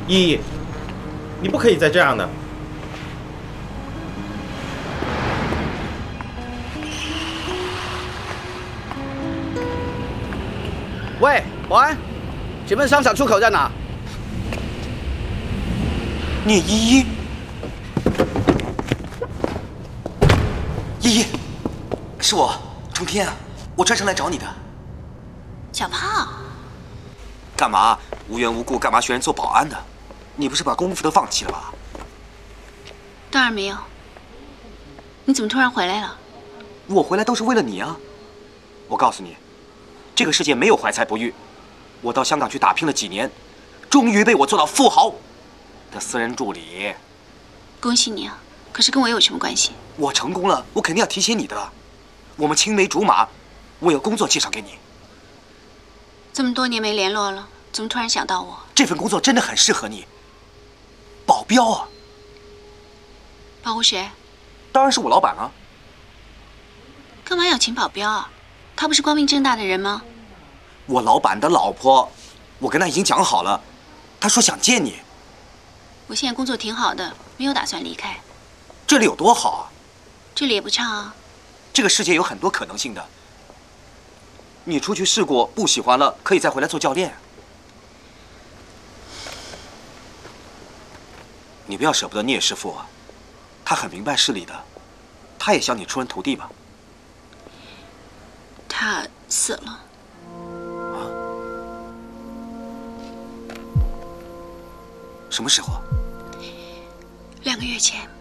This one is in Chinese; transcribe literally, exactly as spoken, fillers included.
依依，你不可以再这样的。 喂，保安，请问商场出口在哪？ 聂依依，依依，是我，冲天啊！我专程来找你的。 小胖， 干嘛无缘无故干嘛学人做保安的？你不是把功夫都放弃了吧？ 当然没有。你怎么突然回来了？ 我回来都是为了你啊！我告诉你，这个世界没有怀才不遇。我到香港去打拼了几年，终于被我做到富豪的私人助理。 恭喜你啊！可是跟我有什么关系？ 我成功了，我肯定要提携你的。我们青梅竹马，我有工作介绍给你。 这么多年没联络了，怎么突然想到我？ 这份工作真的很适合你。保镖啊！ 保护谁？ 当然是我老板啊。 干嘛要请保镖啊？他不是光明正大的人吗？ 我老板的老婆，我跟他已经讲好了，他说想见你。 我现在工作挺好的，没有打算离开。 这里有多好啊？ 这里也不差啊。 这个世界有很多可能性的。你出去试过，不喜欢了，可以再回来做教练。你不要舍不得聂师傅啊，他很明白事理的，他也想你出人头地吧。 他死了。 啊？什么时候？ 两个月前。